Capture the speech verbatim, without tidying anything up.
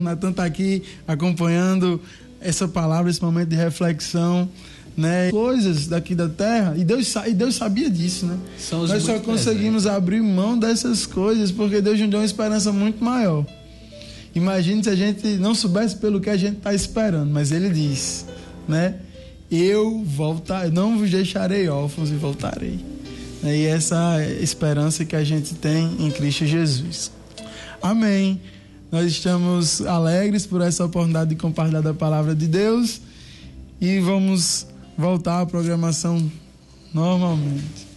Natan está aqui acompanhando essa palavra, esse momento de reflexão, né? Coisas daqui da terra, e Deus, e Deus sabia disso, né? Nós só conseguimos abrir mão dessas coisas porque Deus nos deu uma esperança muito maior. Imagine se a gente não soubesse pelo que a gente está esperando, mas Ele diz, né? Eu voltar, não vos deixarei órfãos e voltarei. E essa esperança que a gente tem em Cristo Jesus. Amém. Nós estamos alegres por essa oportunidade de compartilhar da palavra de Deus e vamos voltar à programação normalmente.